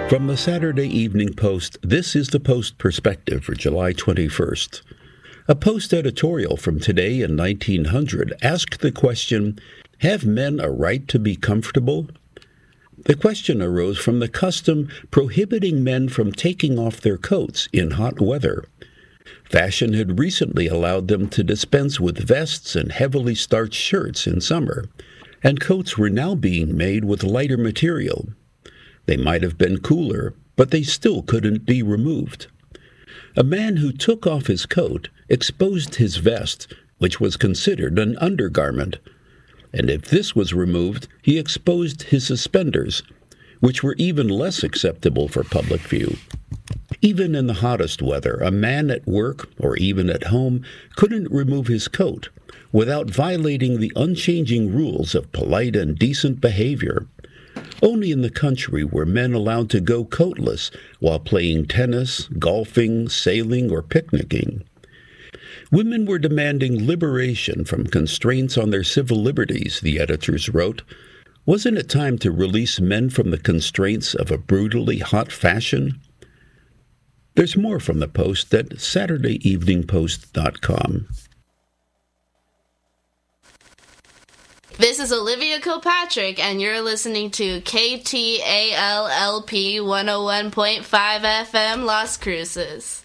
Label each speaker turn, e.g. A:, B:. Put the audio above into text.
A: From the Saturday Evening Post, this is the Post Perspective for July 21st. A Post editorial from today in 1900 asked the question, have men a right to be comfortable? The question arose from the custom prohibiting men from taking off their coats in hot weather. Fashion had recently allowed them to dispense with vests and heavily starched shirts in summer, and coats were now being made with lighter material. They might have been cooler, but they still couldn't be removed. A man who took off his coat exposed his vest, which was considered an undergarment. And if this was removed, he exposed his suspenders, which were even less acceptable for public view. Even in the hottest weather, a man at work or even at home couldn't remove his coat without violating the unchanging rules of polite and decent behavior. Only in the country were men allowed to go coatless while playing tennis, golfing, sailing, or picnicking. Women were demanding liberation from constraints on their civil liberties, the editors wrote. Wasn't it time to release men from the constraints of a brutally hot fashion? There's more from the Post at SaturdayEveningPost.com.
B: This is Olivia Kilpatrick, and you're listening to KTALLP 101.5 FM Las Cruces.